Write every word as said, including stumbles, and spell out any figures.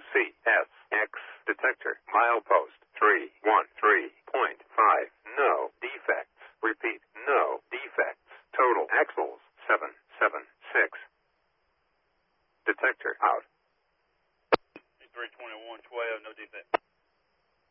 C S X detector. Milepost three one three point five. No defects. Repeat, no defects. Total axles seven seven six. Detector out. three twenty-one twelve, no defect.